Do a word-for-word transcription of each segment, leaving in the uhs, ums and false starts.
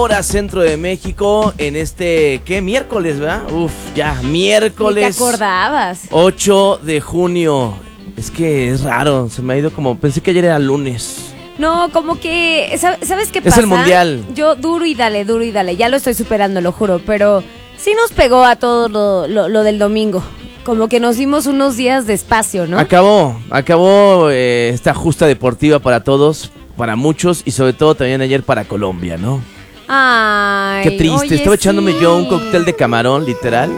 hora centro de México en este, ¿qué? Miércoles, ¿verdad? Uf, ya, miércoles. ¿Te acordabas? ocho de junio. Es que es raro, se me ha ido como, pensé que ayer era lunes. No, como que, ¿sabes qué pasa? Es el mundial. Yo duro y dale, duro y dale, ya lo estoy superando, lo juro, pero sí nos pegó a todo lo, lo, lo del domingo. Como que nos dimos unos días de espacio, ¿no? Acabó, acabó eh, esta justa deportiva para todos, para muchos y sobre todo también ayer para Colombia, ¿no? Ay, qué triste, oye, estaba echándome sí. yo un cóctel de camarón, literal.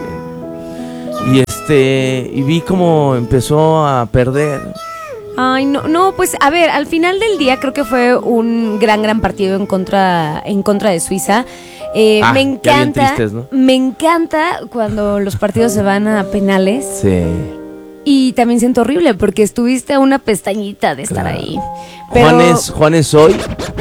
Y este, y vi cómo empezó a perder. Ay, no, no, pues a ver, al final del día creo que fue un gran, gran partido en contra, en contra de Suiza. Eh, ah, me encanta, bien tristes, ¿no? me encanta cuando los partidos se van a penales. Sí. Y también siento horrible porque estuviste a una pestañita de estar Claro. ahí. Pero... Juanes, Juanes hoy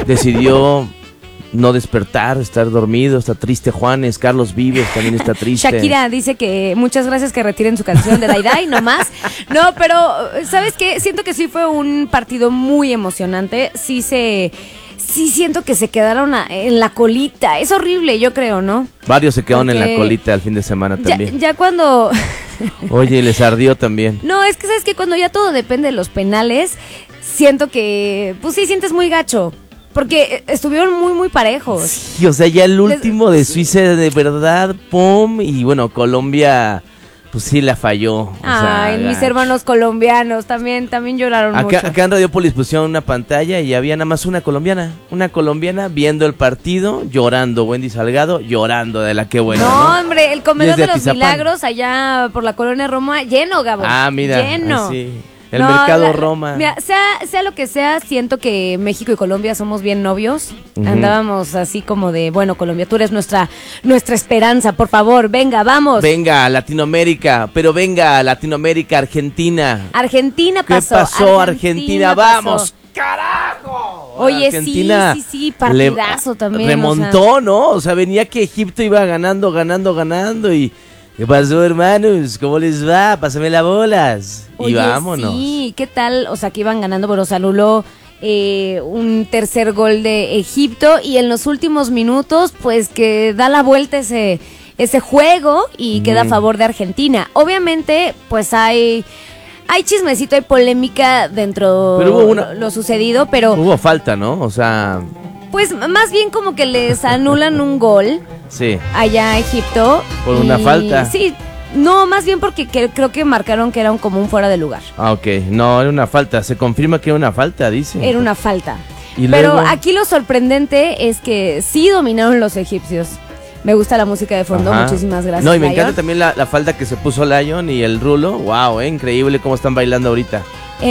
decidió no despertar, estar dormido, está triste Juanes, Carlos Vives también está triste. Shakira dice que muchas gracias que retiren su canción de Dai Dai, no más. No, pero ¿sabes qué? Siento que sí fue un partido muy emocionante, sí se... Sí siento que se quedaron a, en la colita, es horrible, yo creo, ¿no? Varios se quedaron Porque en la colita el fin de semana Ya, también. ya cuando... Oye, les ardió también. No, es que sabes que cuando ya todo depende de los penales, siento que, pues sí, sientes muy gacho. Porque estuvieron muy, muy parejos. Sí, o sea, ya el último de Suiza de verdad, pum, y bueno, Colombia, pues sí la falló. O Ay, sea, mis gacho. hermanos colombianos también, también lloraron Acá, mucho. acá en Radiopolis pusieron una pantalla y había nada más una colombiana, una colombiana viendo el partido, llorando, Wendy Salgado, llorando de la que bueno, no, ¿no? hombre, el comedor Y es de de los Atizapán. Milagros allá por la colonia Roma, lleno, Gabo. Ah, mira, lleno. así. El No, mercado la- Roma. Mira, sea, sea lo que sea, siento que México y Colombia somos bien novios. Ujú. Andábamos así como de, bueno, Colombia, tú eres nuestra, nuestra esperanza, por favor, venga, vamos. Venga, Latinoamérica, pero venga, Latinoamérica, Argentina. Argentina ¿Qué pasó. pasó, Argentina? pasó. ¡Vamos! ¡Carajo! Oye, Argentina sí, sí, sí, partidazo le- también. Remontó, o sea. ¿no? O sea, venía que Egipto iba ganando, ganando, ganando y... ¿Qué pasó, hermanos? ¿Cómo les va? Pásame las bolas. Oye, y vámonos. sí, ¿qué tal? O sea, que iban ganando, bueno, se anuló eh, un tercer gol de Egipto y en los últimos minutos, pues que da la vuelta ese, ese juego y queda a Mm. favor de Argentina. Obviamente, pues hay... Hay chismecito, hay polémica dentro Pero hubo una- lo, lo sucedido, pero Hubo falta, ¿no? O sea, pues más bien como que les anulan un gol sí. allá a Egipto. Por una falta. Sí, no, más bien porque que- creo que marcaron que era un, como un fuera de lugar. Ah, ok. No, era una falta. Se confirma que era una falta, dice. Era una falta. Y Pero luego- aquí lo sorprendente es que sí dominaron los egipcios. Me gusta la música de fondo, Ajá. muchísimas gracias. No, y me Lion. encanta también la, la falda que se puso Lion y el rulo. Wow, eh, increíble cómo están bailando ahorita.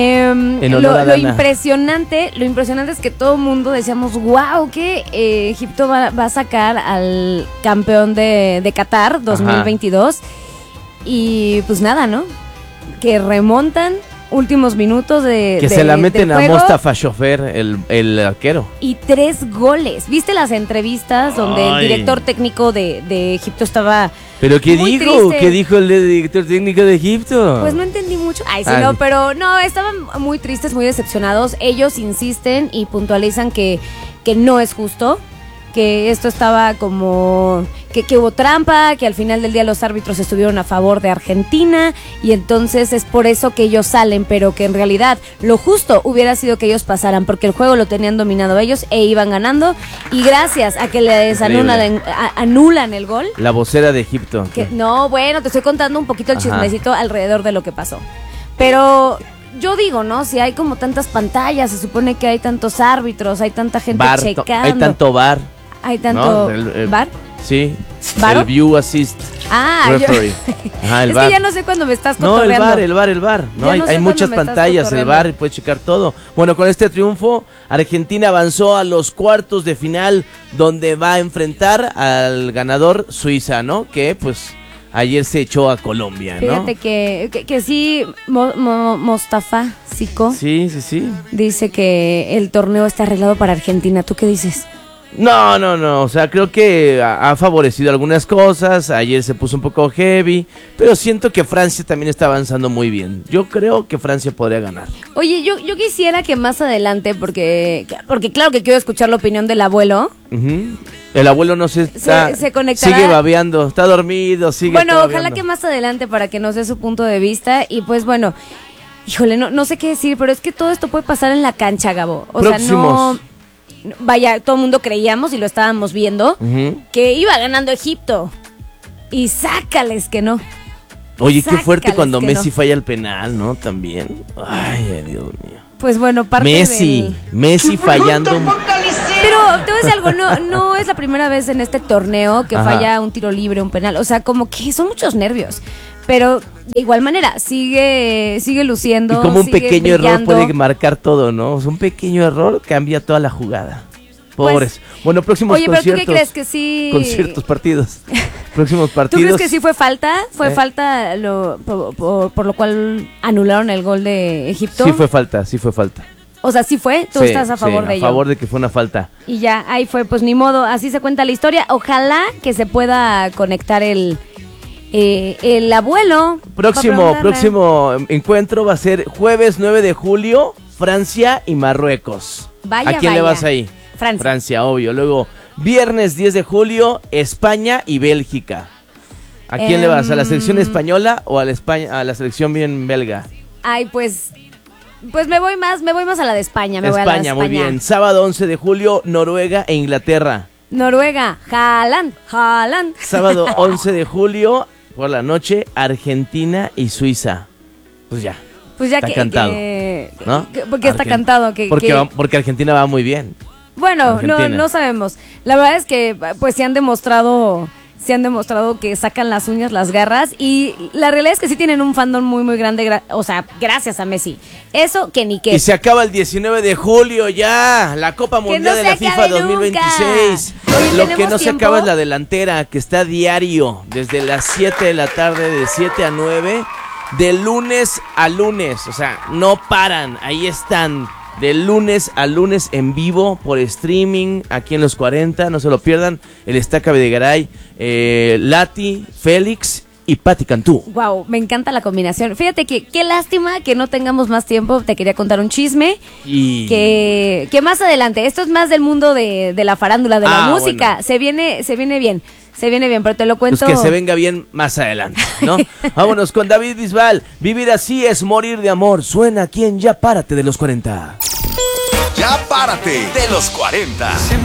Em, En lo, honor a lo Dana. impresionante, lo impresionante es que todo el mundo decíamos, wow, que eh, Egipto va, va a sacar al campeón de, de Qatar dos mil veintidós. Y pues nada, ¿no? Que remontan últimos minutos de Que de- se la de meten a juego Mostafa Chofer, el, el arquero. y tres goles. ¿Viste las entrevistas donde Ay. el director técnico de, de Egipto estaba... ¿Pero qué Muy dijo? triste. ¿Qué dijo el director técnico de Egipto? Pues no entendí mucho. Ay, sí, Ah, no, sí. pero no, estaban muy tristes, muy decepcionados. Ellos insisten y puntualizan que, que no es justo, que esto estaba como... Que, que hubo trampa, que al final del día los árbitros estuvieron a favor de Argentina y entonces es por eso que ellos salen, pero que en realidad lo justo hubiera sido que ellos pasaran porque el juego lo tenían dominado ellos e iban ganando y gracias a que les Increíble. anulan, a- anulan el gol. La vocera de Egipto. Que, no, bueno, te estoy contando un poquito el Ajá. chismecito alrededor de lo que pasó. Pero yo digo, ¿no? Si hay como tantas pantallas, se supone que hay tantos árbitros, hay tanta gente Bar, to- checando. hay tanto bar. Hay tanto ¿no? El- el- bar. Sí. ¿Varo? El view assist. Ah, yo- referee. Ajá, el es bar. que ya no sé cuándo me estás No, el cotorreando. bar, el bar, el bar. No, Ya hay, no sé hay cuándo muchas me estás pantallas, el cotorreando. bar, y puedes checar todo. Bueno, con este triunfo, Argentina avanzó a los cuartos de final, donde va a enfrentar al ganador Suiza, ¿no? Que, pues, ayer se echó a Colombia, ¿no? Fíjate que, que, que sí, Mo- Mo- Mostafa Sico Sí, sí, sí. dice que el torneo está arreglado para Argentina. ¿Tú qué dices? No, no, no, o sea, creo que ha, ha favorecido algunas cosas, ayer se puso un poco heavy, pero siento que Francia también está avanzando muy bien. Yo creo que Francia podría ganar. Oye, yo, yo quisiera que más adelante, porque, porque claro que quiero escuchar la opinión del abuelo. Uh-huh. El abuelo no se está, se, se conectará. Sigue babeando, está dormido, sigue Bueno, babeando. ojalá que más adelante para que nos dé su punto de vista y pues bueno, híjole, no, no sé qué decir, pero es que todo esto puede pasar en la cancha, Gabo. O Próximos. sea, no... Vaya, todo el mundo creíamos y lo estábamos viendo, uh-huh, que iba ganando Egipto. Y sácales que no. Oye, qué fuerte cuando Messi no. falla el penal, ¿no? También. Ay, Dios mío. Pues bueno, parte Messi, del... Messi fallando. Pero te voy a decir algo, no, no es la primera vez en este torneo que Ajá. falla un tiro libre, un penal. O sea, como que son muchos nervios. Pero de igual manera, sigue sigue luciendo. Y como un sigue pequeño brillando. error puede marcar todo, ¿no? O sea, un pequeño error cambia toda la jugada. Pobres. Pues, bueno, próximos oye, conciertos. Oye, pero ¿tú qué crees que sí? Conciertos, partidos. Próximos partidos. ¿Tú crees que sí fue falta? ¿Fue ¿Eh? falta lo, por, por, por lo cual anularon el gol de Egipto? Sí fue falta, sí fue falta. O sea, ¿sí fue? ¿Tú sí, estás a favor sí, de a ello? a favor de que fue una falta. Y ya, ahí fue, pues ni modo, así se cuenta la historia. Ojalá que se pueda conectar el... Eh, el abuelo. Próximo, próximo encuentro va a ser jueves nueve de julio, Francia y Marruecos. Vaya, ¿A quién vaya. le vas ahí? Francia. Francia, obvio. Luego, viernes diez de julio, España y Bélgica. ¿A quién um, le vas? ¿A la selección española o a la, España, a la selección bien belga? Ay, pues... Pues me voy más, me voy más a la de España. Me España, voy a la de España, muy bien. Sábado once de julio, Noruega e Inglaterra. Noruega, Haaland, Haaland. Sábado once de julio, por la noche, Argentina y Suiza. Pues ya. Pues ya está que, cantado, que, ¿no? Que, porque está Argent- cantado. Que, porque, que... Va, porque Argentina va muy bien. Bueno, no, no sabemos. La verdad es que pues se han demostrado... Se han demostrado que sacan las uñas, las garras. Y la realidad es que sí tienen un fandom muy, muy grande. Gra- o sea, gracias a Messi. Eso que ni qué. Y se acaba el diecinueve de julio ya. La Copa Mundial no de la FIFA dos mil veintiséis. Oye, Lo que no tiempo? se acaba es la delantera, que está diario. Desde las siete de la tarde, de siete a nueve. De lunes a lunes. O sea, no paran. Ahí están. De lunes a lunes en vivo por streaming aquí en los cuarenta, no se lo pierdan. El Estaca Videgaray, eh, Lati, Félix y Pati Cantú. Wow, me encanta la combinación. Fíjate que qué lástima que no tengamos más tiempo. Te quería contar un chisme y... que, que más adelante. Esto es más del mundo de, de la farándula, de ah, la música. Bueno. Se viene, se viene bien. Se viene bien, pero te lo cuento. Pues que se venga bien más adelante, ¿no? Vámonos con David Bisbal. Vivir así es morir de amor. Suena aquí en Ya Párate de los cuarenta. Ya Párate de los cuarenta.